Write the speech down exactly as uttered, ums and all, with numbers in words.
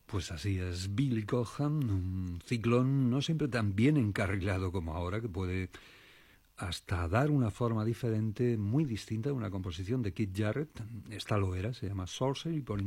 Pues así es, Billy Cobham, un ciclón no siempre tan bien encarrilado como ahora, que puede hasta dar una forma diferente, muy distinta de una composición de Keith Jarrett. Esta lo era, se llama Sorcery, por